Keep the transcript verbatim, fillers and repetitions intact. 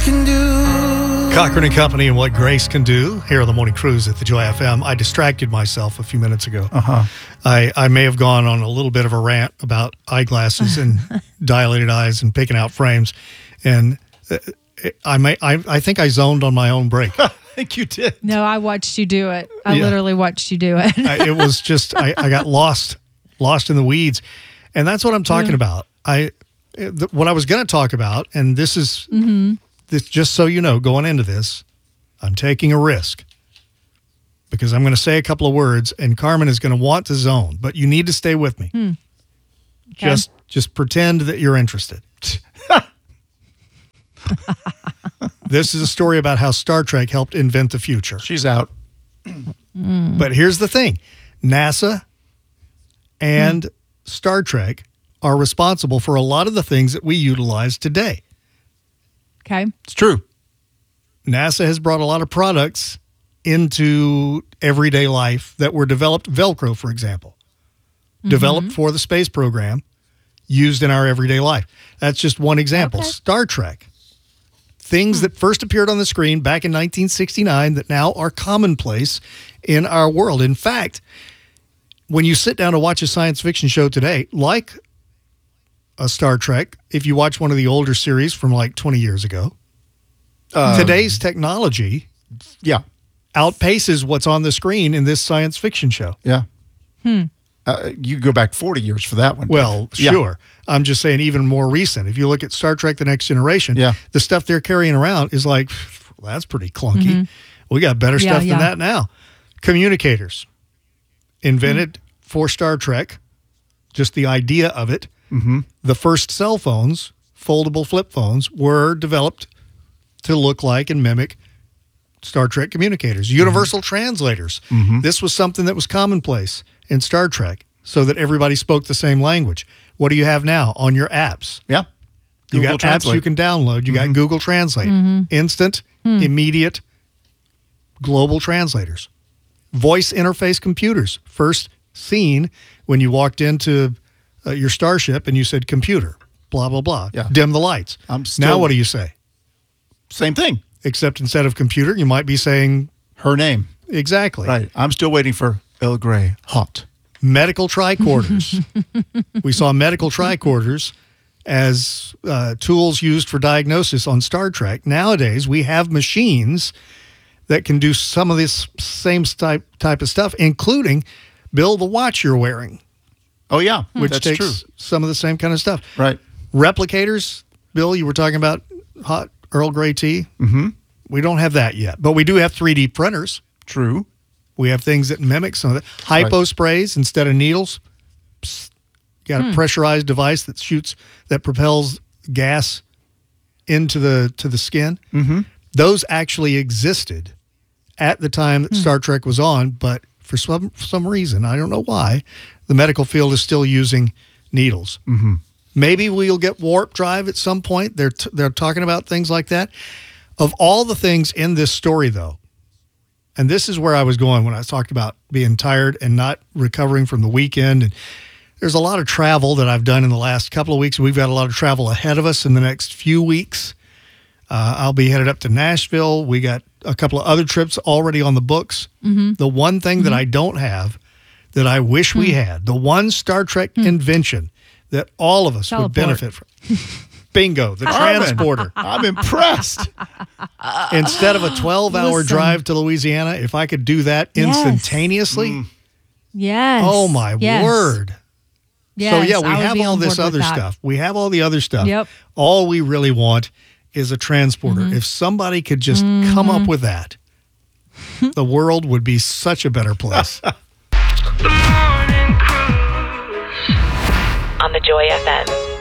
can do. Cochran and Company and What Grace Can Do here on the Morning Cruise at the Joy F M. I distracted myself a few minutes ago. Uh-huh. I, I may have gone on a little bit of a rant about eyeglasses and dilated eyes and picking out frames. And uh, I may I, I think I zoned on my own break. I think you did. No, I watched you do it. I Yeah. literally watched you do it. I, it was just, I, I got lost, lost in the weeds. And that's what I'm talking about. I, the, what I was going to talk about, and this is, Mm-hmm. this, just so you know, going into this, I'm taking a risk because I'm going to say a couple of words and Carmen is going to want to zone, but you need to stay with me. Hmm. Okay. Just, just pretend that you're interested. This is a story about how Star Trek helped invent the future. She's out. But here's the thing. NASA and Star Trek are responsible for a lot of the things that we utilize today. Okay. It's true. NASA has brought a lot of products into everyday life that were developed, Velcro, for example, developed for the space program, used in our everyday life. That's just one example. Okay. Star Trek. Things that first appeared on the screen back in nineteen sixty-nine that now are commonplace in our world. In fact, when you sit down to watch a science fiction show today, like a Star Trek, if you watch one of the older series from like twenty years ago, Um, today's technology Yeah. outpaces what's on the screen in this science fiction show. Yeah. Uh, you go back forty years for that one. Well, Yeah. sure. I'm just saying even more recent. If you look at Star Trek The Next Generation, Yeah. the stuff they're carrying around is like, well, that's pretty clunky. Mm-hmm. We got better Yeah, stuff yeah. than that now. Communicators, invented for Star Trek, just the idea of it. Mm-hmm. The first cell phones, foldable flip phones, were developed to look like and mimic Star Trek communicators. Universal translators. Mm-hmm. This was something that was commonplace in Star Trek so that everybody spoke the same language. What do you have now on your apps? Yeah. You Google got Translate. apps you can download. You got Google Translate. Instant, Hmm. immediate, global translators. Voice interface computers. First seen when you walked into uh, your starship and you said computer, blah, blah, blah. Yeah. Dim the lights. I'm still- now what do you say? Same thing. Except instead of computer, you might be saying Her name. exactly. Right. I'm still waiting for Earl Grey hot. Medical tricorders. We saw medical tricorders as uh, tools used for diagnosis on Star Trek. Nowadays, we have machines that can do some of this same type type of stuff, including Bill, the watch you're wearing, Oh, yeah. which That's takes true. some of the same kind of stuff. Right. Replicators, Bill, you were talking about hot Earl Grey tea. Mm-hmm. We don't have that yet, but we do have three D printers. True. We have things that mimic some of that. Hypo Right. sprays instead of needles. Psst. You got a pressurized device that shoots, that propels gas into the to the skin. Mm-hmm. Those actually existed at the time that Star Trek was on, but for some for some reason, I don't know why, the medical field is still using needles. Mm-hmm. Maybe we'll get warp drive at some point. They're t- they're talking about things like that. Of all the things in this story, though, and this is where I was going when I talked about being tired and not recovering from the weekend. And there's a lot of travel that I've done in the last couple of weeks. We've got a lot of travel ahead of us in the next few weeks. Uh, I'll be headed up to Nashville. We got a couple of other trips already on the books. Mm-hmm. The one thing mm-hmm. that I don't have that I wish mm-hmm. we had, the one Star Trek mm-hmm. invention that all of us Teleport. would benefit from. Bingo, the Carmen, transporter. I'm impressed. Instead of a twelve-hour Listen. drive to Louisiana, if I could do that Yes. instantaneously, Mm. Yes. oh my Yes. word. Yes. So yeah, we I would have be all on this board with other that. stuff. We have all the other stuff. Yep. All we really want is a transporter. Mm-hmm. If somebody could just come up with that, the world would be such a better place. The Morning Cruise. On the Joy F M.